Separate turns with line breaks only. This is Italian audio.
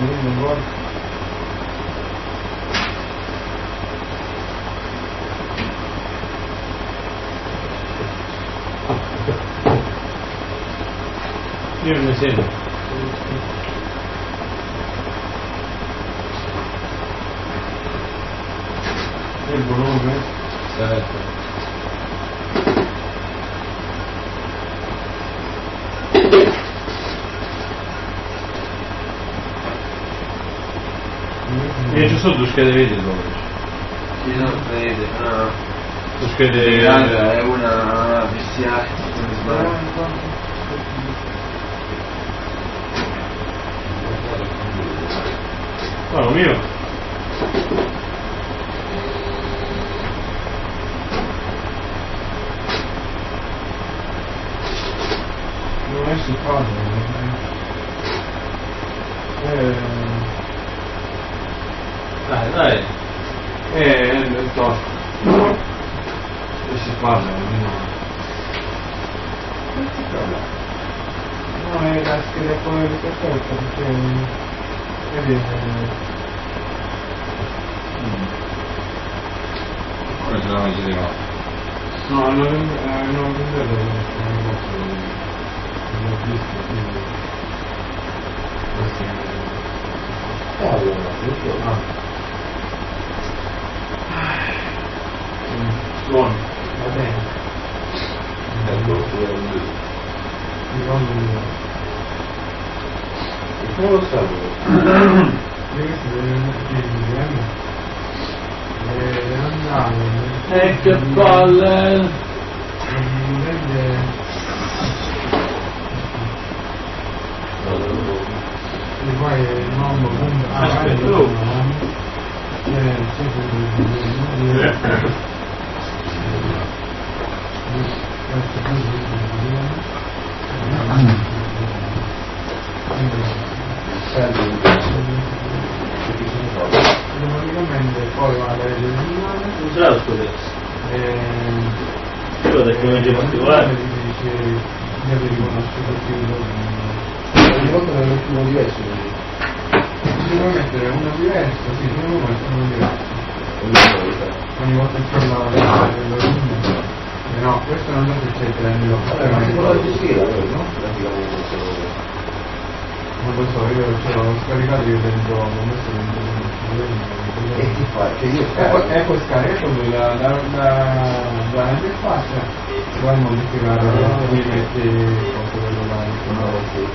non vuole.
Io non mi sento.
E il volume?
Certo. Io ci sono due schede video dove?
Ci sono vede,
Due schede.
l'altra è una PCI, se non sbaglio.
No, lo mio.
Non si fa.
Dai.
Tosto. E si parla, no, è la scheda come di perfetta, perché vedi,
Come ce la metti di no?
no, non vedo l'ho visto, quindi suono, va bene,
Come lo so?
deve andare,
Che palle!
e poi il nonno
Aspetta, tu.
poi va a vedere
Non ce l'ha lo scudetto. Io da che non c'è particolare.
mi avevi riconosciuto più
Ogni volta ne metti uno diverso.
si può mettere uno diverso, sì, uno uno diverso ogni volta che la no, questo non so se c'è il treno
Ma si può gestire, no?
non lo so, io ce l'ho scaricato io dentro, l'ho messo dentro
E ti fa? Che io
ecco scarico da interfaccia, puoi modificare, poi metti quello là.